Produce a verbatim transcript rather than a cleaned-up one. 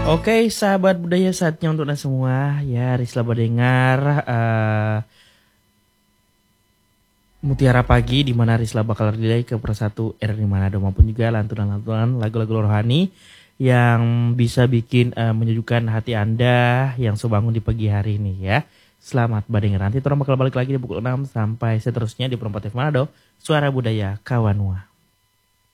Oke, sahabat budaya, saatnya untuk Anda semua ya Risla mendengar uh, Mutiara Pagi, di mana Risla bakal relay ke persatu R R I Manado maupun juga lantunan-lantunan lagu-lagu rohani yang bisa bikin uh, menyejukkan hati Anda yang sebangun di pagi hari ini ya. Selamat mendengar. Nanti orang bakal balik lagi di pukul enam sampai seterusnya di Perempat F Manado, Suara Budaya Kawanua.